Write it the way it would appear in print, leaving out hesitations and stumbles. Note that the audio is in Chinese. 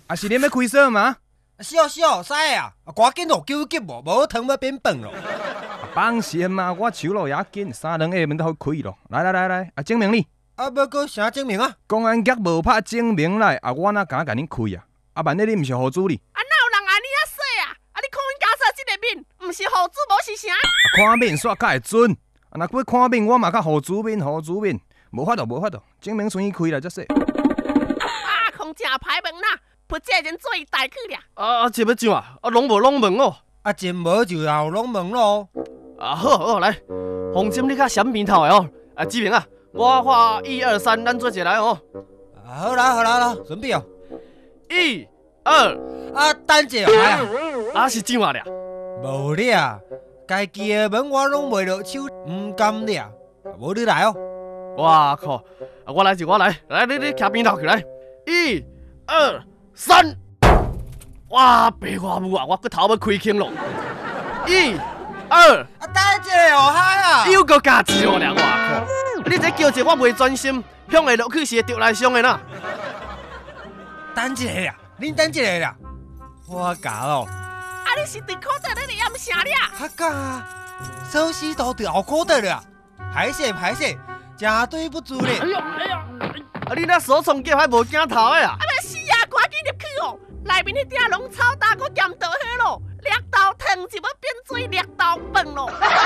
啊是恁要开锁吗？ 是哦，使啊！赶紧哦，救急无汤要变饭咯。 放心嘛，我手路也紧，3、2下门就好开咯。来，啊证明你。 要搁啥证明啊？ 公安局无拍证明来，我哪敢甲恁开啊？万一你毋是户主哩？ 哪有人安尼啊说啊？你看阮家说这个面，毋是户主无是啥？ 看面煞较会准，若要看面，我嘛较户主面，无法度，证明顺伊开啦，则说。 空正歹问啦，不这人做伊代去俩。这要怎啊？拢无拢问哦。 真无就后拢问咯。 好，来，黄金你较闪面头的哦。志明啊，我画1、2、3，咱做一来哦。 好啦，准备哦。 1、2。 等一下哦， 是怎啊俩？ 无俩，家己的门我拢袂落手，唔甘俩，无你来哦。 哇靠！我来，你徛边头起来。1、2、3。哇，白我母啊！我骨头要开腔咯。1、2。 等一下哦，嗨啊！ 又搁加字哦，俩我靠！你这叫者我袂专心，向下落去是会着来伤的啦。 等一下啦，恁等一下啦，我教咯。 你是伫口袋里验啥俩？ 教手指头伫后口袋啦，歹势，真对不住咧。 你那手冲叫还无镜头的啊？ 要死啊！赶紧入去哦！内面迄点龙草大，搁咸倒许咯，绿豆汤就要变做绿豆饭咯。